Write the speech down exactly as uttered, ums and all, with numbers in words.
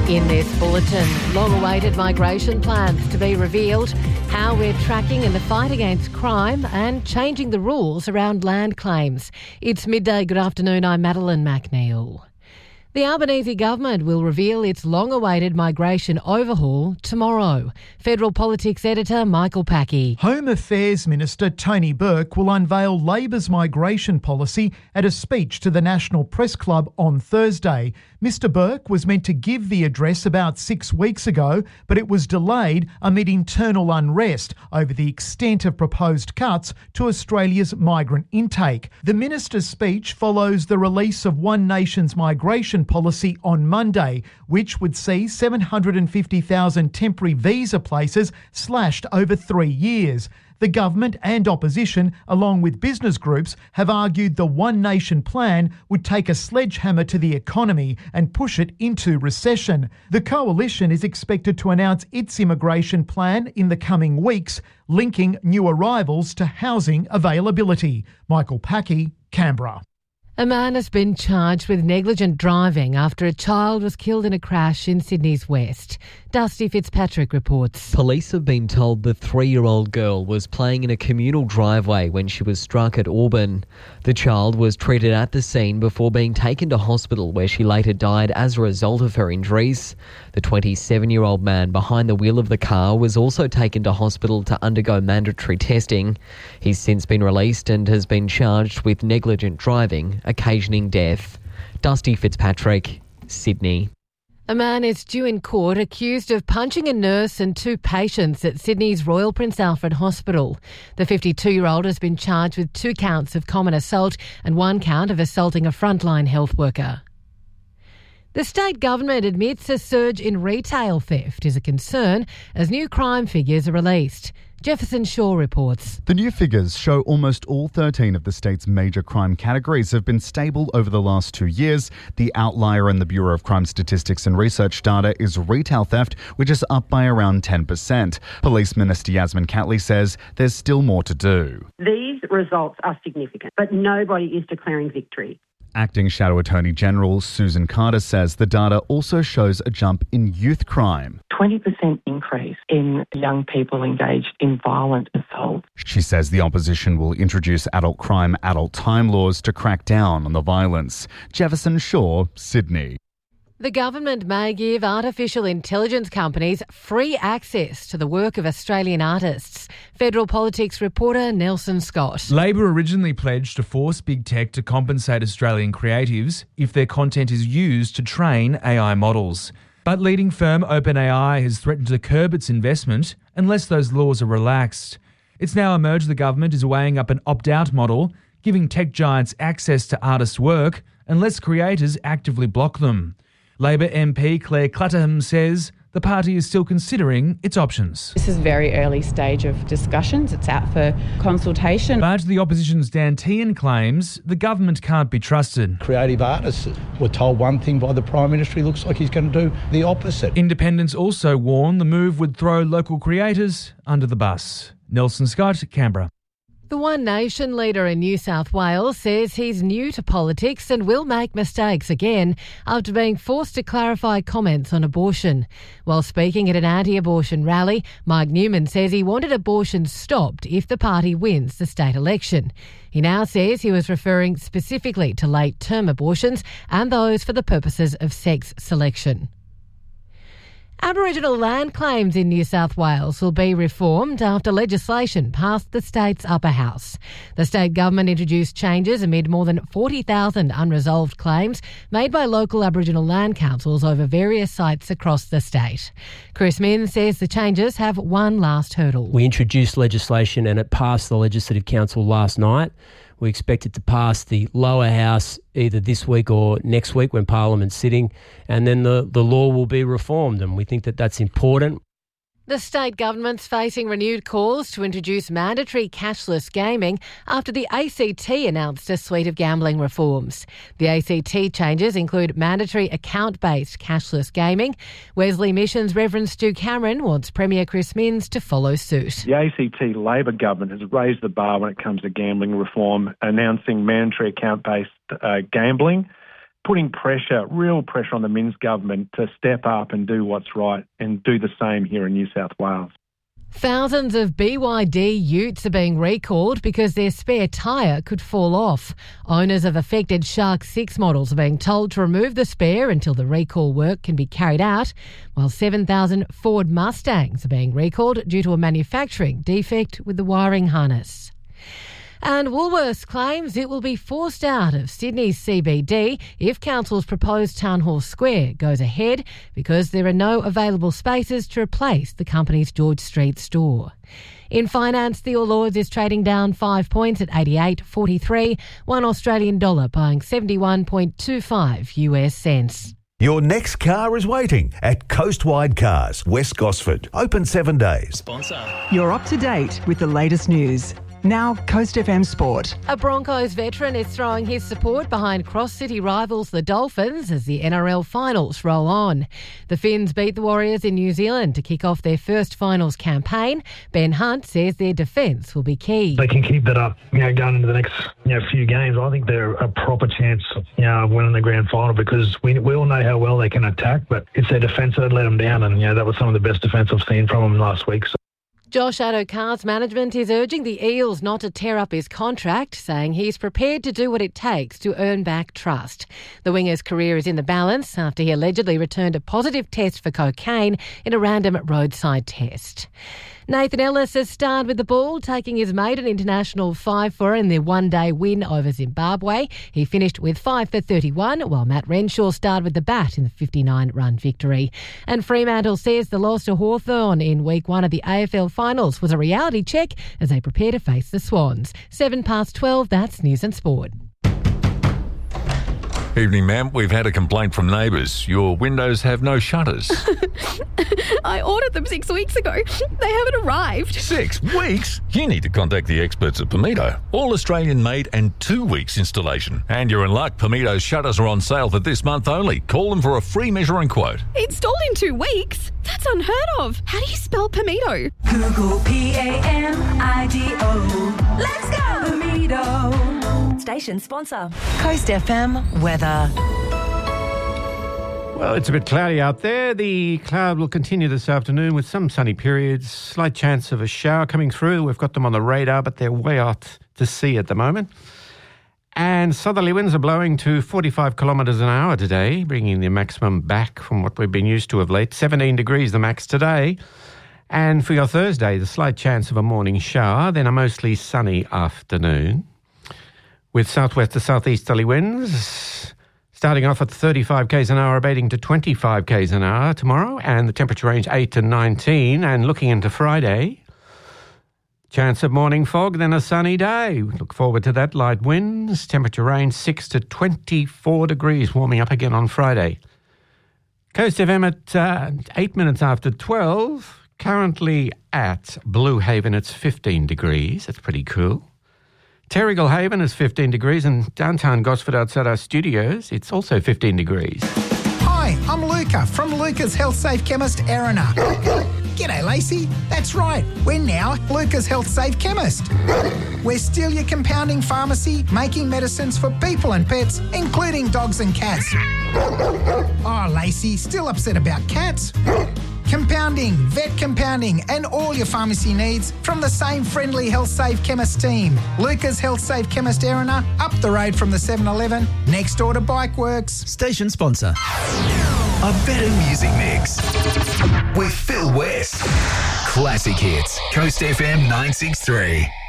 In this bulletin, long-awaited migration plans to be revealed, how we're tracking in the fight against crime and changing the rules around land claims. It's midday. Good afternoon. I'm Madeline McNeil. The Albanese government will reveal its long-awaited migration overhaul tomorrow. Federal Politics editor Michael Packey. Home Affairs Minister Tony Burke will unveil Labor's migration policy at a speech to the National Press Club on Thursday. Mr Burke was meant to give the address about six weeks ago, but it was delayed amid internal unrest over the extent of proposed cuts to Australia's migrant intake. The minister's speech follows the release of One Nation's migration policy on Monday, which would see seven hundred fifty thousand temporary visa places slashed over three years. The government and opposition, along with business groups, have argued the One Nation plan would take a sledgehammer to the economy and push it into recession. The coalition is expected to announce its immigration plan in the coming weeks, linking new arrivals to housing availability. Michael Packey, Canberra. A man has been charged with negligent driving after a child was killed in a crash in Sydney's west. Dusty Fitzpatrick reports. Police have been told the three-year-old girl was playing in a communal driveway when she was struck at Auburn. The child was treated at the scene before being taken to hospital, where she later died as a result of her injuries. The twenty-seven-year-old man behind the wheel of the car was also taken to hospital to undergo mandatory testing. He's since been released and has been charged with negligent driving, occasioning death. Dusty Fitzpatrick, Sydney. A man is due in court accused of punching a nurse and two patients at Sydney's Royal Prince Alfred Hospital. The fifty-two-year-old has been charged with two counts of common assault and one count of assaulting a frontline health worker. The state government admits a surge in retail theft is a concern as new crime figures are released. Jefferson Shaw reports. The new figures show almost all thirteen of the state's major crime categories have been stable over the last two years. The outlier in the Bureau of Crime Statistics and Research data is retail theft, which is up by around ten percent. Police Minister Yasmin Catley says there's still more to do. These results are significant, but nobody is declaring victory. Acting Shadow Attorney General Susan Carter says the data also shows a jump in youth crime. twenty percent increase in young people engaged in violent assault. She says the opposition will introduce adult crime, adult time laws to crack down on the violence. Jefferson Shaw, Sydney. The government may give artificial intelligence companies free access to the work of Australian artists. Federal Politics reporter Nelson Scott. Labor originally pledged to force big tech to compensate Australian creatives if their content is used to train A I models. But leading firm OpenAI has threatened to curb its investment unless those laws are relaxed. It's now emerged the government is weighing up an opt-out model, giving tech giants access to artists' work unless creators actively block them. Labor M P Claire Clutterham says the party is still considering its options. This is very early stage of discussions. It's out for consultation. But the opposition's Dan Tehan claims the government can't be trusted. Creative artists were told one thing by the Prime Minister. He looks like he's going to do the opposite. Independents also warn the move would throw local creators under the bus. Nelson Scott, Canberra. The One Nation leader in New South Wales says he's new to politics and will make mistakes again after being forced to clarify comments on abortion. While speaking at an anti-abortion rally, Mike Newman says he wanted abortion stopped if the party wins the state election. He now says he was referring specifically to late-term abortions and those for the purposes of sex selection. Aboriginal land claims in New South Wales will be reformed after legislation passed the state's upper house. The state government introduced changes amid more than forty thousand unresolved claims made by local Aboriginal land councils over various sites across the state. Chris Min says the changes have one last hurdle. We introduced legislation and it passed the Legislative Council last night. We expect it to pass the lower house either this week or next week when Parliament's sitting, and then the, the law will be reformed, and we think that that's important. The state government's facing renewed calls to introduce mandatory cashless gaming after the A C T announced a suite of gambling reforms. The A C T changes include mandatory account-based cashless gaming. Wesley Mission's Reverend Stu Cameron wants Premier Chris Minns to follow suit. The A C T Labor government has raised the bar when it comes to gambling reform, announcing mandatory account-based uh, gambling putting pressure, real pressure on the Minns government to step up and do what's right and do the same here in New South Wales. Thousands of B Y D utes are being recalled because their spare tyre could fall off. Owners of affected Shark six models are being told to remove the spare until the recall work can be carried out, while seven thousand Ford Mustangs are being recalled due to a manufacturing defect with the wiring harness. And Woolworths claims it will be forced out of Sydney's C B D if Council's proposed Town Hall Square goes ahead because there are no available spaces to replace the company's George Street store. In finance, the All Ords is trading down five points at eighty-eight forty-three, one Australian dollar buying seventy-one point two five U S cents. Your next car is waiting at Coastwide Cars, West Gosford. Open seven days. Sponsor. You're up to date with the latest news. Now, Coast F M Sport. A Broncos veteran is throwing his support behind cross-city rivals the Dolphins as the N R L finals roll on. The Finns beat the Warriors in New Zealand to kick off their first finals campaign. Ben Hunt says their defence will be key. They can keep that up, you know, going into the next, you know, few games. I think they're a proper chance, you know, of winning the grand final because we we all know how well they can attack, but it's their defence that let them down, and you know that was some of the best defence I've seen from them last week. So. Josh Addo-Carr's management is urging the Eels not to tear up his contract, saying he's prepared to do what it takes to earn back trust. The winger's career is in the balance after he allegedly returned a positive test for cocaine in a random roadside test. Nathan Ellis has starred with the ball, taking his maiden international five for in their one-day win over Zimbabwe. He finished with five for thirty-one, while Matt Renshaw starred with the bat in the fifty-nine run victory. And Fremantle says the loss to Hawthorn in week one of the A F L finals was a reality check as they prepare to face the Swans. Seven past twelve, that's News and Sport. Evening, ma'am. We've had a complaint from neighbours. Your windows have no shutters. I ordered them six weeks ago. They haven't arrived. Six weeks? You need to contact the experts at Pamido. All Australian made and two weeks installation. And you're in luck. Pamido's shutters are on sale for this month only. Call them for a free measuring quote. Installed in two weeks? That's unheard of. How do you spell Pamido? Google P A M I D O. Let's go, Pamido. Station sponsor. Coast F M weather. Well, it's a bit cloudy out there. The cloud will continue this afternoon with some sunny periods. Slight chance of a shower coming through. We've got them on the radar, but they're way out to sea at the moment. And southerly winds are blowing to forty-five kilometres an hour today, bringing the maximum back from what we've been used to of late. seventeen degrees the max today. And for your Thursday, the slight chance of a morning shower, then a mostly sunny afternoon. With southwest to southeasterly winds, starting off at thirty-five k's an hour, abating to twenty-five k's an hour tomorrow, and the temperature range eight to nineteen. And looking into Friday, chance of morning fog, then a sunny day. We look forward to that. Light winds, temperature range six to twenty-four degrees, warming up again on Friday. Coast F M at uh, eight minutes after twelve, currently at Blue Haven, it's fifteen degrees. That's pretty cool. Terrigal Haven is fifteen degrees, and downtown Gosford outside our studios, it's also fifteen degrees. Hi, I'm Luca from Luca's Health Safe Chemist, Erina. G'day, Lacey. That's right. We're now Luca's Health Safe Chemist. We're still your compounding pharmacy, making medicines for people and pets, including dogs and cats. Oh, Lacey, still upset about cats? Compounding, vet compounding, and all your pharmacy needs from the same friendly Health Safe Chemist team. Luca's Health Safe Chemist, Erina, up the road from the seven eleven, next door to Bike Works. Station sponsor. A better music mix with Phil West. Classic hits. Coast F M nine six three.